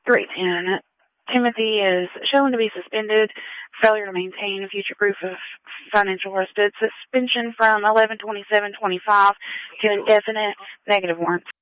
310. Timothy is shown to be suspended, failure to maintain future proof of financial arrested, suspension from 11/27/25 to indefinite, -1.